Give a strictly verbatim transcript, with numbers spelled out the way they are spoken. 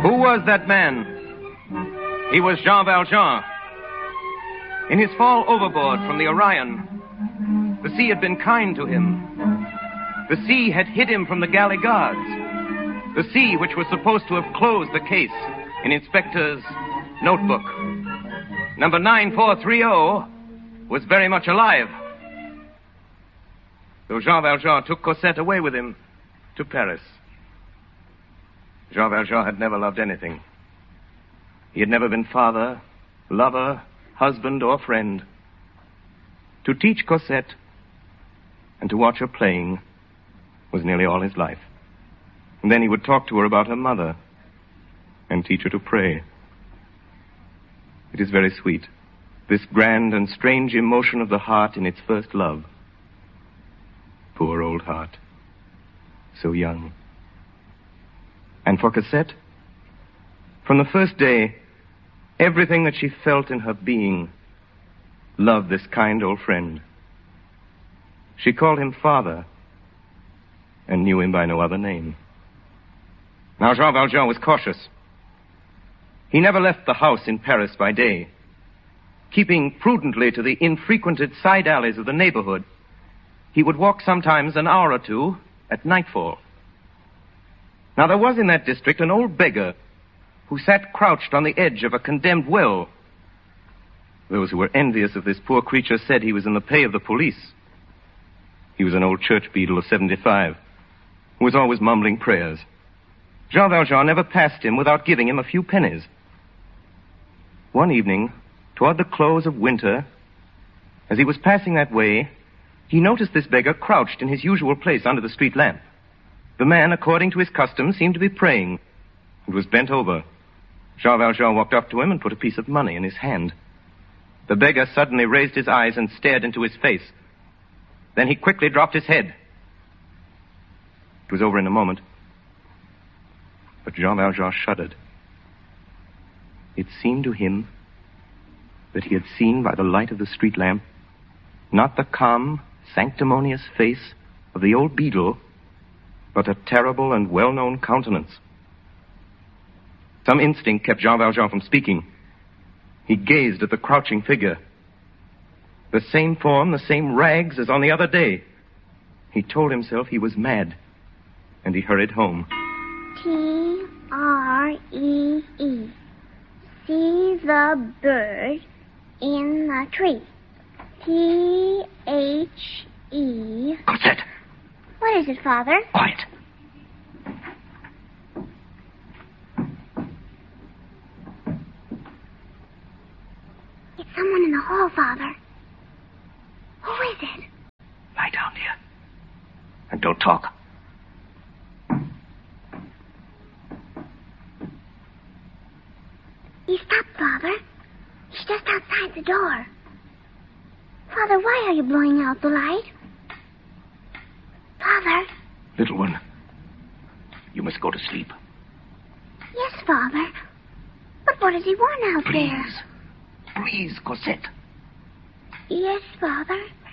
Who was that man? He was Jean Valjean. In his fall overboard from the Orion, the sea had been kind to him. The sea had hid him from the galley guards. The sea which was supposed to have closed the case in Inspector's notebook. Number nine four three zero was very much alive. So Jean Valjean took Cosette away with him to Paris. Jean Valjean had never loved anything. He had never been father, lover, husband, or friend. To teach Cosette and to watch her playing was nearly all his life. And then he would talk to her about her mother and teach her to pray. It is very sweet, this grand and strange emotion of the heart in its first love. Poor old heart, so young. And for Cosette, from the first day, everything that she felt in her being loved this kind old friend. She called him father and knew him by no other name. Now Jean Valjean was cautious. He never left the house in Paris by day. Keeping prudently to the infrequented side alleys of the neighborhood, he would walk sometimes an hour or two at nightfall. Now there was in that district an old beggar who sat crouched on the edge of a condemned well. Those who were envious of this poor creature said he was in the pay of the police. He was an old church beadle of seventy-five, who was always mumbling prayers. Jean Valjean never passed him without giving him a few pennies. One evening, toward the close of winter, as he was passing that way, he noticed this beggar crouched in his usual place under the street lamp. The man, according to his custom, seemed to be praying and was bent over. Jean Valjean walked up to him and put a piece of money in his hand. The beggar suddenly raised his eyes and stared into his face. Then he quickly dropped his head. It was over in a moment. But Jean Valjean shuddered. It seemed to him that he had seen by the light of the street lamp not the calm, sanctimonious face of the old beadle, but a terrible and well-known countenance. Some instinct kept Jean Valjean from speaking. He gazed at the crouching figure. The same form, the same rags as on the other day. He told himself he was mad, and he hurried home. T R E E. See the bird in the tree. T H E. Cosette! What is it, Father? Quiet. It's someone in the hall, Father. Who is it? Lie down, dear. And don't talk. He stopped, Father. He's just outside the door. Father, why are you blowing out the light? Father? Little one, you must go to sleep. Yes, Father. But what does he want out Please. there? Please, Cosette. Yes, Father.